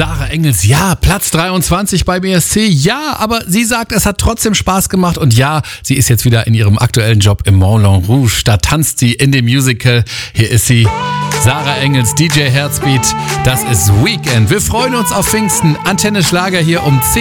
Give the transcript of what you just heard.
Sarah Engels, ja, Platz 23 beim ESC, ja, aber sie sagt, es hat trotzdem Spaß gemacht und ja, sie ist jetzt wieder in ihrem aktuellen Job im Moulin Rouge. Da tanzt sie in dem Musical. Hier ist sie, Sarah Engels, DJ Herzbeat. Das ist Weekend. Wir freuen uns auf Pfingsten. Antenne Schlager hier um 10.